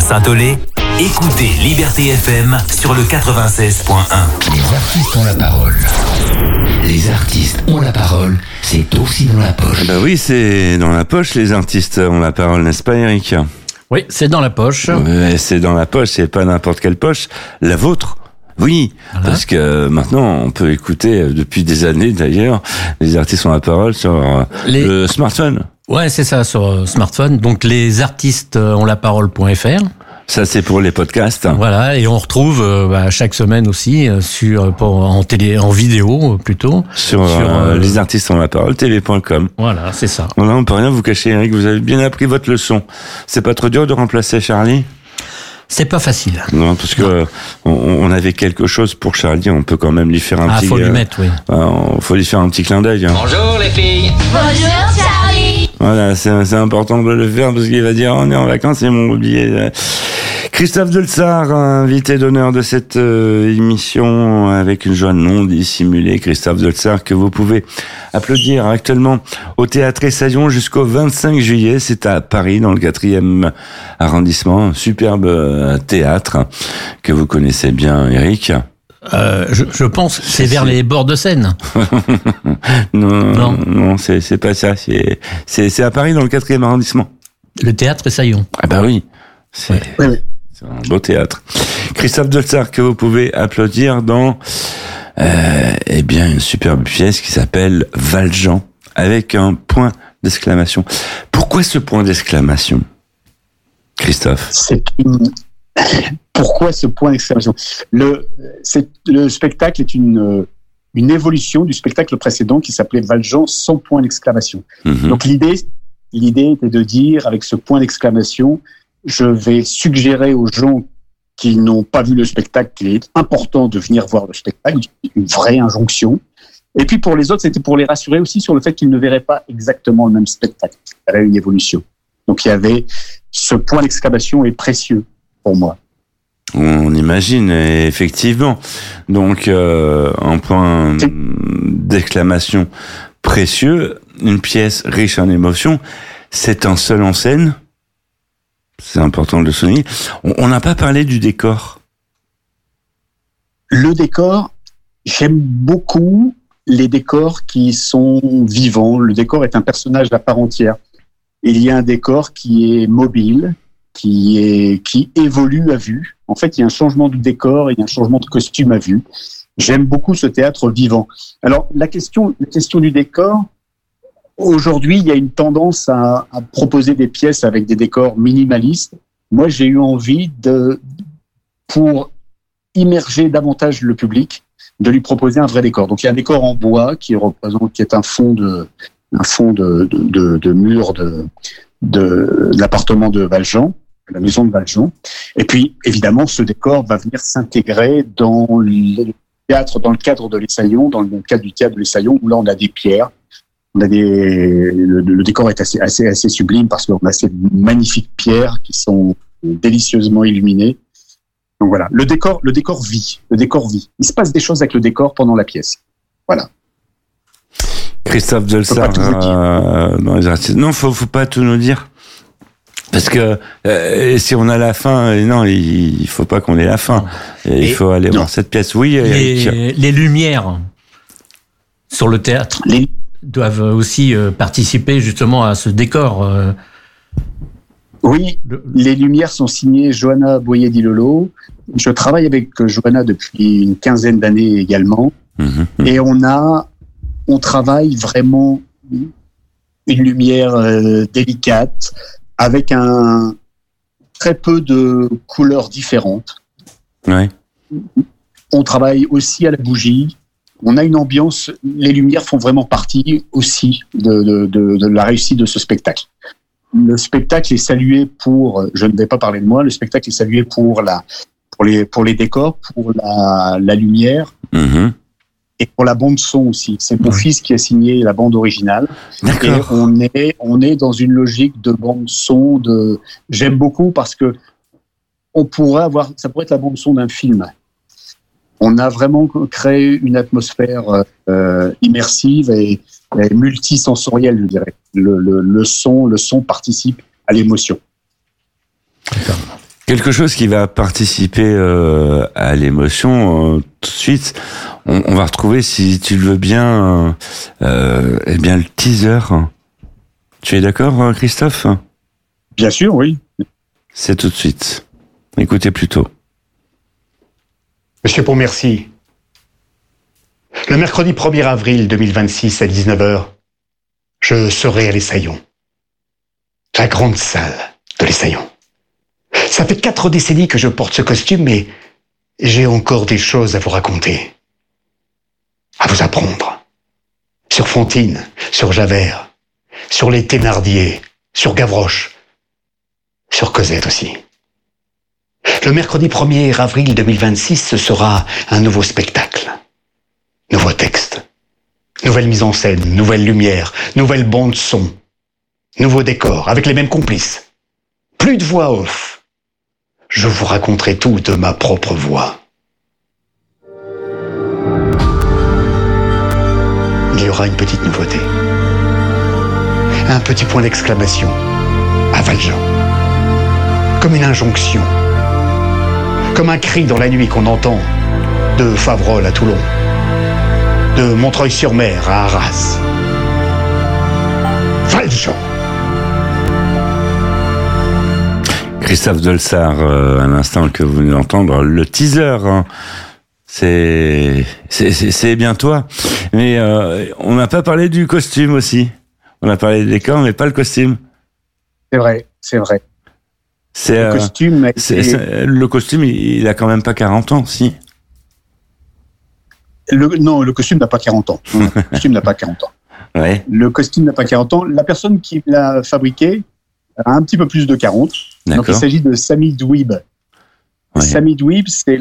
Saint-Olé, écoutez Liberté FM sur le 96.1. Les artistes ont la parole. Les artistes ont la parole, c'est aussi dans la poche. Bah oui, c'est dans la poche, les artistes ont la parole, n'est-ce pas, Eric ? Oui, c'est dans la poche. Ouais, c'est dans la poche, c'est pas n'importe quelle poche, la vôtre. Oui, voilà. Parce que maintenant, on peut écouter, depuis des années d'ailleurs, les artistes ont la parole sur le smartphone. Ouais, c'est ça, sur smartphone. Donc, les artistes ont la parole.fr. Ça, c'est pour les podcasts. Voilà, et on retrouve chaque semaine aussi en vidéo plutôt sur les artistes ont la parole tv.com. Voilà, c'est ça. Voilà, on peut rien vous cacher, Eric. Vous avez bien appris votre leçon. C'est pas trop dur de remplacer Charlie ? C'est pas facile. Non, parce que on avait quelque chose pour Charlie. On peut quand même lui faire un petit. Ah, faut lui mettre, oui. Faut lui faire un petit clin d'œil. Bonjour les filles. Bonjour Charlie. Voilà, c'est important de le faire parce qu'il va dire on est en vacances, ils m'ont oublié. Christophe Delsart, invité d'honneur de cette émission avec une joie non dissimulée. Christophe Delsart que vous pouvez applaudir actuellement au Théâtre Essaillon jusqu'au 25 juillet. C'est à Paris, dans le 4e arrondissement. Un superbe théâtre que vous connaissez bien, Eric. Je pense que c'est vers les bords de Seine. non, c'est pas ça. C'est à Paris, dans le 4e arrondissement. Le Théâtre Essaillon. Ah bah oui. C'est un beau théâtre. Christophe Delsart que vous pouvez applaudir dans une superbe pièce qui s'appelle Valjean, avec un point d'exclamation. Pourquoi ce point d'exclamation, Christophe ? Pourquoi ce point d'exclamation ? Le spectacle est une évolution du spectacle précédent qui s'appelait Valjean sans point d'exclamation. Mm-hmm. Donc l'idée était de dire, avec ce point d'exclamation, je vais suggérer aux gens qui n'ont pas vu le spectacle qu'il est important de venir voir le spectacle, une vraie injonction. Et puis pour les autres, c'était pour les rassurer aussi sur le fait qu'ils ne verraient pas exactement le même spectacle. Il y avait une évolution. Donc il y avait ce point d'exclamation est précieux pour moi. On imagine, effectivement. Donc un point d'exclamation précieux, une pièce riche en émotions. C'est un seul en scène. C'est important de le souligner. On n'a pas parlé du décor. Le décor, j'aime beaucoup les décors qui sont vivants. Le décor est un personnage à part entière. Il y a un décor qui est mobile, qui évolue à vue. En fait, il y a un changement de décor, il y a un changement de costume à vue. J'aime beaucoup ce théâtre vivant. Alors, la question du décor, aujourd'hui, il y a une tendance à proposer des pièces avec des décors minimalistes. Moi, j'ai eu envie pour immerger davantage le public, de lui proposer un vrai décor. Donc, il y a un décor en bois qui est un fond de mur de l'appartement de Valjean, la maison de Valjean. Et puis, évidemment, ce décor va venir s'intégrer dans le théâtre, dans le cadre de l'Essaillon, dans le cadre du théâtre de l'Essaillon, où là, on a des pierres. Le décor est assez sublime parce qu'on a ces magnifiques pierres qui sont délicieusement illuminées. Donc voilà, le décor vit. Il se passe des choses avec le décor pendant la pièce. Voilà. Christophe Delsart dans les artistes. Non, faut pas tout nous dire. Parce que si on a la fin, non, il faut pas qu'on ait la fin. Il faut aller voir cette pièce. Oui, les lumières sur le théâtre doivent aussi participer justement à ce décor. Oui, les lumières sont signées Johanna Boyer-Di-Lolo. Je travaille avec Johanna depuis une quinzaine d'années également. Et on travaille vraiment une lumière délicate, avec très peu de couleurs différentes. Ouais. On travaille aussi à la bougie. On a une ambiance, les lumières font vraiment partie aussi de la réussite de ce spectacle. Le spectacle est salué je ne vais pas parler de moi, le spectacle est salué pour les décors, pour la lumière. Et pour la bande son aussi. C'est mon fils qui a signé la bande originale. D'accord. Et on est dans une logique de bande son j'aime beaucoup parce que ça pourrait être la bande son d'un film. On a vraiment créé une atmosphère immersive et multisensorielle, je dirais. Le son participe à l'émotion. D'accord. Quelque chose qui va participer à l'émotion tout de suite. On va retrouver, si tu le veux bien, eh bien le teaser. Tu es d'accord, Christophe ? Bien sûr, oui. C'est tout de suite. Écoutez plutôt. Monsieur Pontmercy, le mercredi 1er avril 2026 à 19h, je serai à l'Essaillon. La grande salle de l'Essaillon. Ça fait 4 décennies que je porte ce costume, mais j'ai encore des choses à vous raconter. À vous apprendre. Sur Fantine, sur Javert, sur les Thénardier, sur Gavroche, sur Cosette aussi. Le mercredi 1er avril 2026, ce sera un nouveau spectacle. Nouveau texte. Nouvelle mise en scène, nouvelle lumière, nouvelle bande son. Nouveau décor, avec les mêmes complices. Plus de voix off. Je vous raconterai tout de ma propre voix. Il y aura une petite nouveauté. Un petit point d'exclamation à Valjean. Comme une injonction. Comme un cri dans la nuit qu'on entend de Favrol à Toulon. De Montreuil-sur-Mer à Arras. Valjean. Christophe Dolçard, à l'instant que vous venez d'entendre, le teaser, hein. C'est bien toi. Mais on n'a pas parlé du costume aussi. On a parlé des décors, mais pas le costume. C'est vrai. Le costume, il a quand même pas 40 ans, si. Non, le costume n'a pas 40 ans. Le costume n'a pas 40 ans. Ouais. Le costume n'a pas 40 ans. La personne qui l'a fabriqué a un petit peu plus de 40. D'accord. Donc il s'agit de Samy Dweeb. Ouais. Samy Dweeb, c'est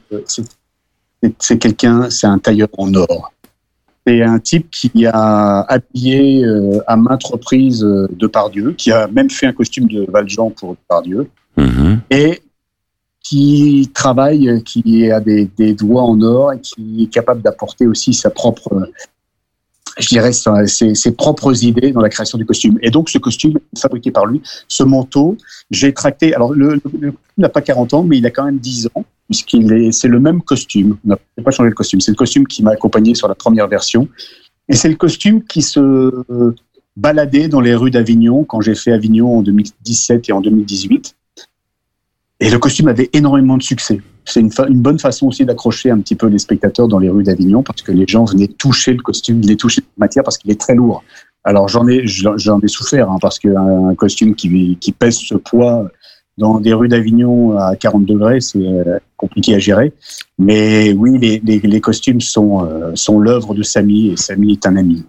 quelqu'un, c'est un tailleur en or. C'est un type qui a habillé à maintes reprises Depardieu, qui a même fait un costume de Valjean pour Depardieu, et qui travaille, qui a des doigts en or et qui est capable d'apporter aussi sa propre, je dirais, ses propres idées dans la création du costume. Et donc ce costume est fabriqué par lui. Ce manteau, j'ai tracté. Alors le costume n'a pas 40 ans, mais il a quand même 10 ans. C'est le même costume. On n'a pas changé le costume. C'est le costume qui m'a accompagné sur la première version. Et c'est le costume qui se baladait dans les rues d'Avignon quand j'ai fait Avignon en 2017 et en 2018. Et le costume avait énormément de succès. C'est une bonne façon aussi d'accrocher un petit peu les spectateurs dans les rues d'Avignon parce que les gens venaient toucher le costume, venaient toucher la matière parce qu'il est très lourd. Alors j'en ai souffert, hein, parce qu'un costume qui pèse ce poids dans des rues d'Avignon à 40 degrés, c'est compliqué à gérer. Mais oui, les costumes sont l'œuvre de Samy, et Samy est un ami.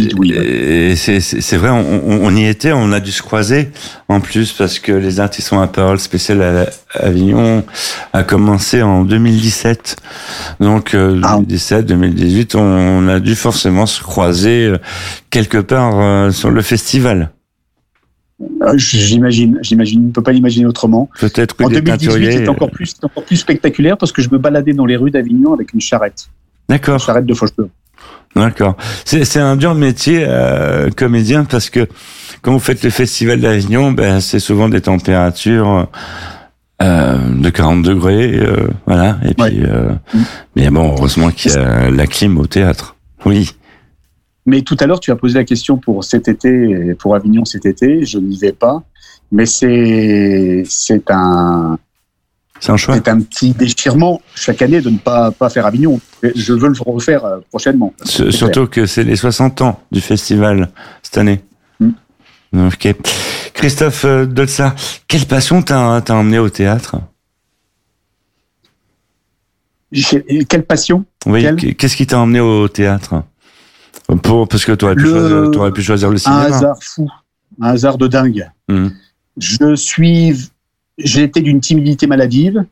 C'est vrai, on y était, on a dû se croiser en plus parce que les artistes ont un parole spécial à Avignon a commencé en 2017. Donc 2017, 2018, on a dû forcément se croiser quelque part sur le festival. J'imagine, on ne peut pas l'imaginer autrement. Peut-être en 2018, c'était encore plus spectaculaire parce que je me baladais dans les rues d'Avignon avec une charrette. D'accord. Une charrette de faucheur. D'accord. C'est un dur métier, comédien, parce que quand vous faites le festival d'Avignon, c'est souvent des températures de 40 degrés, voilà. Et puis, mais bon, heureusement qu'il y a la clim au théâtre. Oui. Mais tout à l'heure, tu as posé la question pour cet été, pour Avignon cet été. Je n'y vais pas, mais c'est un choix. C'est un petit déchirement chaque année de ne pas faire Avignon. Je veux le refaire prochainement. Surtout que c'est les 60 ans du festival cette année. Ok. Christophe Dolçard, quelle passion t'a emmené au théâtre ? Quelle passion ? Oui. Qu'est-ce qui t'a emmené au théâtre ? Parce que tu aurais pu choisir le cinéma. Un hasard fou, un hasard de dingue. J'ai été d'une timidité maladive.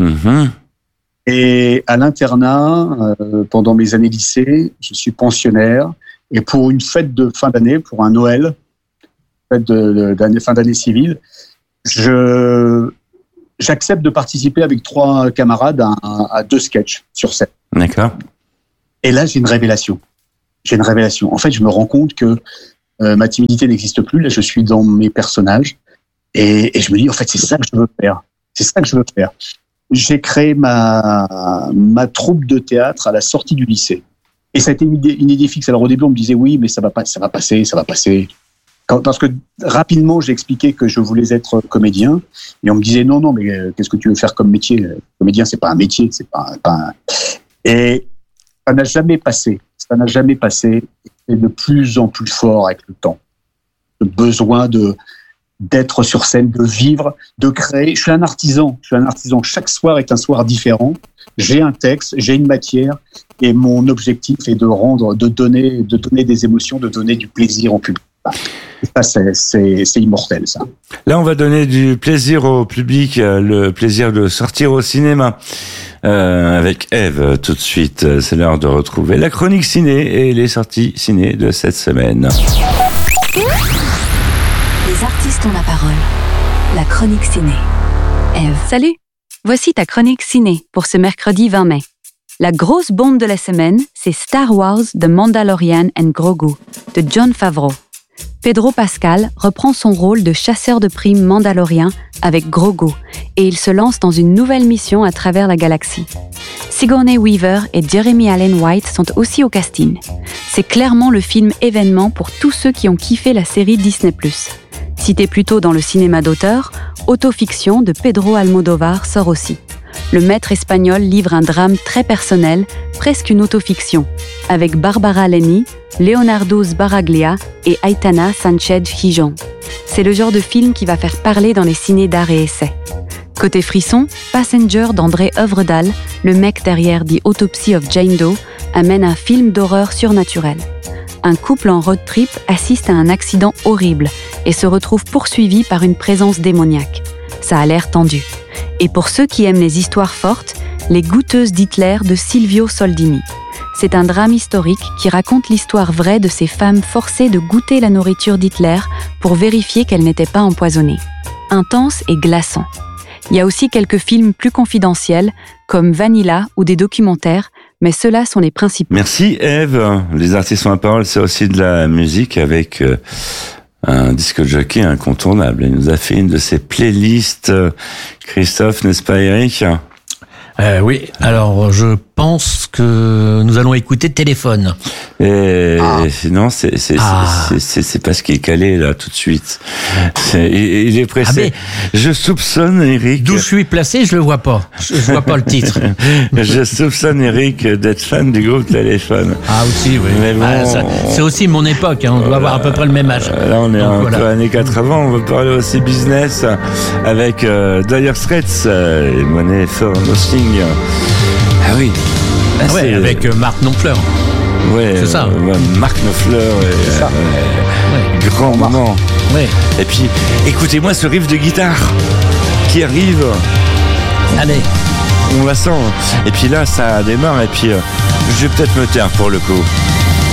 Et à l'internat, pendant mes années lycée, je suis pensionnaire. Et pour une fête de fin d'année, pour un Noël, fête fin d'année civile, j'accepte de participer avec 3 camarades à 2 sketchs sur scène. D'accord. Et là, j'ai une révélation. En fait, je me rends compte que ma timidité n'existe plus. Là, je suis dans mes personnages et je me dis, en fait, c'est ça que je veux faire. C'est ça que je veux faire. J'ai créé ma troupe de théâtre à la sortie du lycée. Et ça a été une idée fixe. Alors au début, on me disait oui, mais ça va passer. Parce que rapidement, j'ai expliqué que je voulais être comédien. Et on me disait non, mais qu'est-ce que tu veux faire comme métier? Comédien, c'est pas un métier, c'est pas un... Et ça n'a jamais passé. Et de plus en plus fort avec le temps. Le besoin d'être sur scène, de vivre, de créer. Je suis un artisan. Chaque soir est un soir différent. J'ai un texte, j'ai une matière, et mon objectif est de donner des émotions, de donner du plaisir au public. Ça, c'est immortel, ça. Là, on va donner du plaisir au public, le plaisir de sortir au cinéma. Avec Ève, tout de suite, c'est l'heure de retrouver la chronique ciné et les sorties ciné de cette semaine. Les artistes ont la parole. La chronique ciné. Ève. Salut, voici ta chronique ciné pour ce mercredi 20 mai. La grosse bombe de la semaine, c'est Star Wars The Mandalorian and Grogu de Jon Favreau. Pedro Pascal reprend son rôle de chasseur de primes mandalorien avec Grogu et il se lance dans une nouvelle mission à travers la galaxie. Sigourney Weaver et Jeremy Allen White sont aussi au casting. C'est clairement le film événement pour tous ceux qui ont kiffé la série Disney+. Cité plus tôt dans le cinéma d'auteur, Autofiction de Pedro Almodóvar sort aussi. Le maître espagnol livre un drame très personnel, presque une autofiction, avec Barbara Leni, Leonardo Sbaraglia et Aitana Sánchez-Gijón. C'est le genre de film qui va faire parler dans les cinés d'art et essai. Côté frisson, Passenger d'André Œuvredal, le mec derrière The Autopsy of Jane Doe, amène un film d'horreur surnaturel. Un couple en road trip assiste à un accident horrible et se retrouve poursuivi par une présence démoniaque. Ça a l'air tendu. Et pour ceux qui aiment les histoires fortes, Les Goûteuses d'Hitler de Silvio Soldini. C'est un drame historique qui raconte l'histoire vraie de ces femmes forcées de goûter la nourriture d'Hitler pour vérifier qu'elle n'était pas empoisonnée. Intense et glaçant. Il y a aussi quelques films plus confidentiels, comme Vanilla ou des documentaires, mais ceux-là sont les principaux. Merci Ève. Les artistes ont la parole, c'est aussi de la musique avec un disque jockey incontournable. Il nous a fait une de ses playlists. Christophe, n'est-ce pas Eric ? Oui, alors je pense que nous allons écouter Téléphone. Et non, c'est parce qu'il est calé là tout de suite. Il est pressé. Je soupçonne Eric. D'où je suis placé, je le vois pas. Je vois pas le titre. Je soupçonne Eric d'être fan du groupe Téléphone. Ah aussi, oui. Mais bon, c'est aussi mon époque. On doit avoir à peu près le même âge. Là, on est un peu années 80. On va parler aussi business avec Dire Straits et Money for Nothing. Ah oui. Avec Mark Knopfler. Ouais, c'est ça. Mark Knopfler. Grand moment. Ouais. Et puis, écoutez-moi ce riff de guitare qui arrive. Allez. On la sent. Et puis là, ça démarre. Et puis, je vais peut-être me taire pour le coup.